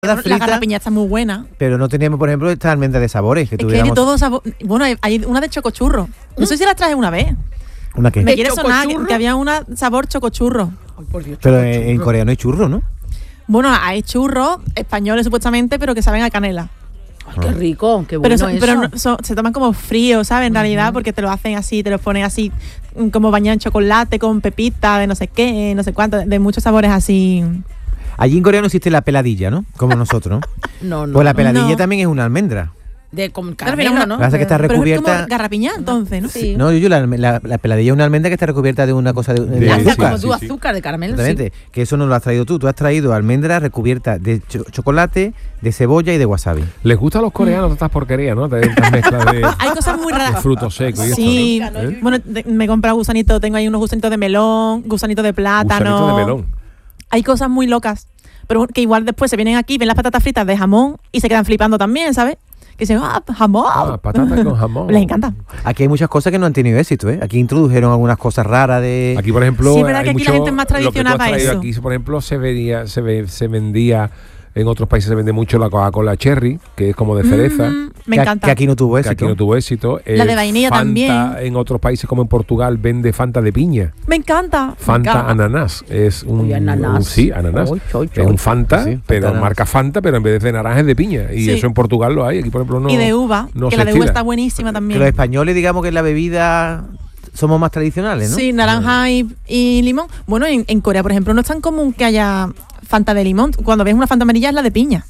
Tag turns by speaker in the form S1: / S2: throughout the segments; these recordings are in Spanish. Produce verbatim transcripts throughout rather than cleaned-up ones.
S1: La
S2: frita,
S1: garrapiñada está muy buena.
S2: Pero no teníamos, por ejemplo, estas almendras de sabores. Que
S1: es
S2: tuviéramos...
S1: que hay de todo sabor. Bueno, hay, hay una de chocochurro. No ¿Mm? sé si la traje una vez.
S2: ¿Una qué?
S1: Me quiere sonar que, que había una sabor chocochurro.
S2: Ay, por Dios, pero chocochurro. En Corea no hay churro, ¿no?
S1: Bueno, hay churros españoles supuestamente, pero que saben a canela.
S3: Ay, qué rico, qué bueno
S1: pero,
S3: eso.
S1: Pero no, so, se toman como fríos, ¿sabes? En uh-huh. realidad, porque te lo hacen así, te lo ponen así, como bañado en chocolate, con pepita, de no sé qué, no sé cuánto, de muchos sabores así.
S2: Allí en Corea no existe la peladilla, ¿no? Como nosotros, ¿no?
S3: no, no.
S2: Pues la peladilla
S3: no.
S2: también es una almendra.
S3: De con caramelo, ¿no?
S2: Lo que pasa es que está recubierta.
S1: Pero es como garrapiñada, entonces, ¿no?
S2: Sí. No, yo la, la, la peladilla es una almendra que está recubierta de una cosa de, de,
S3: de
S2: azúcar.
S3: Como tú, sí, azúcar, de caramelo.
S2: Exactamente.
S3: Sí.
S2: Que eso no lo has traído tú. Tú has traído almendra recubierta de cho- chocolate, de cebolla y de wasabi.
S4: Les gusta a los coreanos estas porquerías, ¿no? De estas mezclas de,
S1: hay cosas muy raras.
S4: De frutos secos. Y
S1: sí.
S4: esto, ¿no? ¿Eh?
S1: Bueno, de, me he comprado gusanitos. Tengo ahí unos gusanitos de melón, gusanitos de plátano.
S4: Gusanitos de melón.
S1: Hay cosas muy locas. Pero que igual después se vienen aquí, ven las patatas fritas de jamón y se quedan flipando también, ¿sabes? Que dicen, ah, jamón.
S4: Ah, patatas con jamón.
S1: Les encanta.
S2: Aquí hay muchas cosas que no han tenido éxito, ¿eh? Aquí introdujeron algunas cosas raras de...
S4: Aquí, por ejemplo,
S1: sí, verdad
S4: hay
S1: que aquí
S4: mucho,
S1: la gente es más tradicional para eso.
S4: Aquí, por ejemplo, se vendía, se, ve, se vendía... En otros países se vende mucho la Coca-Cola Cherry, que es como de cereza.
S1: Mm, me
S2: que,
S1: encanta.
S2: Que aquí no tuvo éxito.
S4: Que aquí no tuvo éxito.
S1: La eh, de vainilla
S4: Fanta,
S1: también.
S4: En otros países como en Portugal vende Fanta de piña.
S1: Me encanta.
S4: Fanta
S1: me encanta.
S4: ananas. Es un,
S3: Oye, ananas.
S4: un sí, ananas.
S3: Oy, oy,
S4: es un Fanta,
S2: sí,
S4: pero
S2: Fanta
S4: marca Fanta, pero en vez de naranja es de piña. Y
S1: sí.
S4: eso en Portugal lo hay. Aquí, por ejemplo, no.
S1: Y de uva,
S4: no
S1: que
S4: se
S1: la de
S4: estila.
S1: uva está buenísima también.
S2: Que los españoles, digamos que la bebida somos más tradicionales, ¿no?
S1: Sí, naranja y, y limón. Bueno, en, en Corea, por ejemplo, no es tan común que haya Fanta de limón. Cuando ves una Fanta amarilla es la de piña.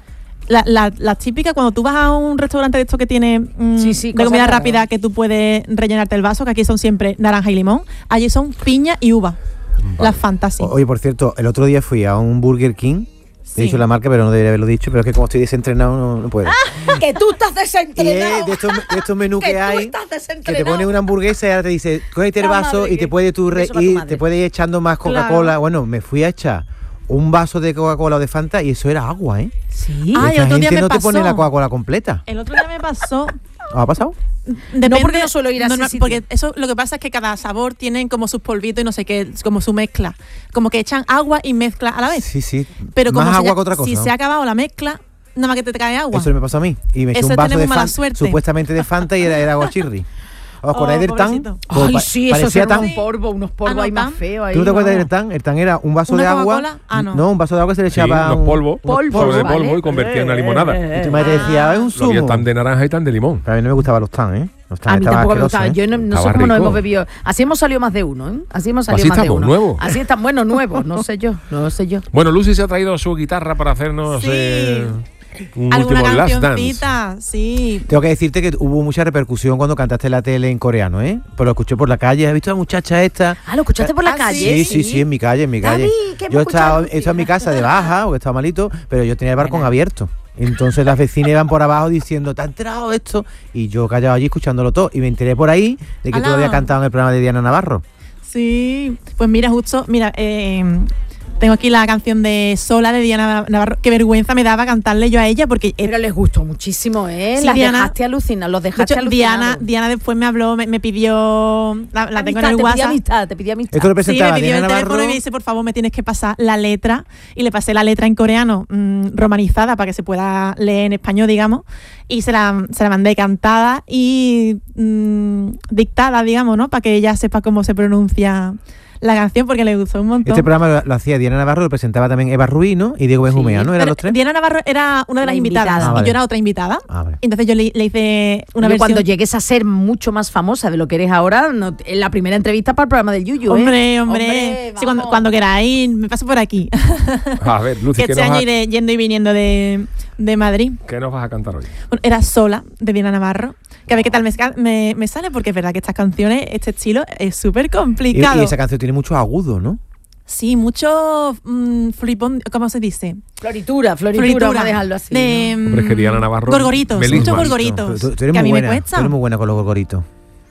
S1: La, la, la típica, cuando tú vas a un restaurante de esto que tiene mmm,
S3: sí, sí,
S1: de comida
S3: raras.
S1: rápida, que tú puedes rellenarte el vaso, que aquí son siempre naranja y limón, allí son piña y uva. Vale. Las Fantas, sí.
S2: Oye, por cierto, el otro día fui a un Burger King. Sí. He dicho la marca, pero no debería haberlo dicho, pero es que como estoy desentrenado no, no puedo.
S3: ¡Ah! ¡Que tú estás desentrenado!
S2: Y es de estos, de estos menús que,
S3: que
S2: hay, que te ponen una hamburguesa y ahora te dice, cógete el vaso y te puedes tú re- ir, te puedes ir echando más Coca-Cola. Claro. Bueno, me fui a echar un vaso de Coca-Cola o de Fanta y eso era agua, ¿eh?
S1: Sí. Ah, el otro
S2: gente
S1: día me
S2: no
S1: pasó.
S2: te pone la Coca-Cola completa.
S1: El otro día me pasó.
S2: ¿Ha pasado?
S1: Depende,
S3: no, porque no suelo ir a
S1: no,
S3: ese
S1: no,
S3: sitio.
S1: porque eso lo que pasa es que cada sabor tienen como sus polvitos y no sé qué, como su mezcla. Como que echan agua y mezcla a la vez.
S2: Sí, sí.
S1: Pero como
S2: más
S1: si,
S2: agua
S1: ya,
S2: que otra cosa,
S1: si
S2: ¿no?
S1: se ha acabado la mezcla, nada más que te, te cae agua.
S2: Eso me pasó a mí. Y me eché
S1: eso
S2: un vaso de
S1: mala
S2: Fanta,
S1: suerte.
S2: supuestamente de Fanta y era, era agua chirri. ¿Os acordáis
S1: oh,
S2: del tan?
S3: Ay,
S2: pa-
S3: sí, eso es un polvo, unos polvos
S1: ah, no,
S3: ahí más
S1: tan.
S3: feos. Ahí,
S2: ¿Tú no te acuerdas
S3: no.
S2: del tan? El tan era un vaso
S1: ¿Una
S2: de agua.
S1: Coca-Cola? Ah, no.
S2: No, un vaso de agua que se le echaba
S4: sí, unos
S2: un,
S4: polvos,
S3: polvo,
S4: sobre
S3: vale.
S4: polvo y convertía en una limonada.
S2: Y tu madre te decía, es un
S4: Lo había
S2: zumo.
S4: tan de naranja y tan de limón.
S2: Pero a mí no me gustaban los tan, ¿eh? Los tan
S3: A mí tampoco me gustaba.
S2: ¿eh?
S3: Yo no, no sé
S4: Estaba
S3: cómo nos
S4: rico.
S3: hemos bebido. Así hemos salido más de uno, ¿eh? Así hemos salido
S4: Así
S3: más de
S4: estamos,
S3: uno.
S4: nuevos.
S3: Así están, bueno, nuevos. No sé yo, no sé yo.
S4: Bueno, Lucy se ha traído su guitarra para hacernos
S1: Sí.
S4: eh, un
S1: ¿Alguna
S4: último Last Dance.
S1: cancioncita? Sí.
S2: Tengo que decirte que hubo mucha repercusión cuando cantaste en la tele en coreano, ¿eh? Pues lo escuché por la calle. ¿Has visto a la muchacha esta?
S3: Ah, ¿lo escuchaste por la
S1: Ah,
S3: calle?
S2: Sí, sí, sí, en mi calle, en mi calle.
S3: David, ¿qué hemos
S2: yo estaba,
S3: escuchado?
S2: he estado en mi casa de baja, porque estaba malito, pero yo tenía el balcón abierto. Entonces las vecinas iban por abajo diciendo, ¿te ha enterado esto? Y yo callado allí escuchándolo todo. Y me enteré por ahí de que
S1: ¡Hala!
S2: tú habías cantado en el programa de Diana Navarro.
S1: Sí. Pues mira, justo, mira, eh, tengo aquí la canción de Sola de Diana Navarro. Qué vergüenza me daba cantarle yo a ella porque...
S3: Pero les gustó muchísimo, ¿eh?
S1: Sí,
S3: Las
S1: Diana,
S3: dejaste alucinar, los dejaste
S1: hecho,
S3: alucinar.
S1: Diana, Diana después me habló, me, me pidió... La, la tengo en el
S3: te
S1: WhatsApp.
S3: Pedí amistad, te pedí amistad.
S2: Esto lo
S1: Sí, me
S2: presentaba
S1: pidió
S2: Diana
S1: el teléfono
S2: Navarro.
S1: y me dice, por favor, me tienes que pasar la letra. Y le pasé la letra en coreano, mmm, romanizada, para que se pueda leer en español, digamos. Y se la, se la mandé cantada y mmm, dictada, digamos, ¿no? Para que ella sepa cómo se pronuncia la canción, porque le gustó un montón.
S2: Este programa lo, lo hacía Diana Navarro, lo presentaba también Eva Ruiz, ¿no? Y Diego Benjumea,
S3: Sí.
S2: ¿no? ¿Eran
S1: Pero
S2: los tres?
S1: Diana Navarro era una de
S3: La
S1: las invitadas
S3: invitada.
S2: Ah,
S1: y
S2: vale.
S1: yo era otra invitada.
S2: Ah, vale.
S1: Entonces yo le, le hice una
S3: Oye,
S1: versión...
S3: cuando llegues a ser mucho más famosa de lo que eres ahora, no, en la primera entrevista para el programa del Yuyu,
S1: Hombre,
S3: ¿eh?
S1: hombre. Sí, cuando,
S3: vamos.
S1: cuando queráis, me paso por aquí.
S4: A ver, Lucy,
S1: que
S4: ¿qué
S1: este
S4: nos,
S1: año
S4: ha-
S1: iré yendo y viniendo de, de Madrid.
S4: ¿qué nos vas a cantar hoy?
S1: Bueno, era Sola, de Diana Navarro. Que a ver qué tal me, me, me sale, porque es verdad que estas canciones, este estilo, es súper
S2: Y,
S1: complicado.
S2: y esa canción tiene mucho agudo, ¿no?
S1: Sí, mucho mm, flipón, ¿cómo se dice?
S3: Floritura, floritura, vamos a dejarlo así.
S1: De,
S3: ¿no?
S4: Hombre, es que Diana Navarro...
S1: Gorgoritos,
S4: melisma.
S1: muchos gorgoritos.
S2: Tú, tú eres
S1: que a
S2: muy
S1: mí
S2: buena,
S1: me
S2: tú
S1: cuesta.
S2: eres muy buena con los gorgoritos.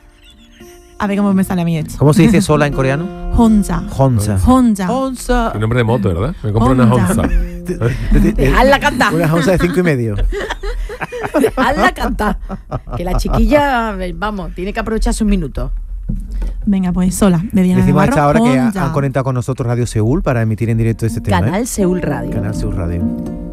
S1: A ver cómo me sale a mí esto.
S2: ¿Cómo se dice sola en coreano?
S1: Honza.
S2: Honza.
S1: Honza.
S2: Honza.
S4: El nombre de moto, ¿verdad? Me compro una
S1: Honza.
S4: Honza.
S3: Dejadla cantar.
S2: Una onza de cinco y medio.
S3: Dejadla cantar. Que la chiquilla, vamos, tiene que aprovecharse un minuto.
S1: Venga, pues Sola, de Diana
S2: Decimos a esta
S1: Navarro.
S2: hora que ha-
S1: Honza.
S2: han conectado con nosotros Radio Seúl para emitir en directo este tema.
S3: Canal
S2: ¿eh?
S3: Seúl Radio.
S2: Canal Seúl Radio.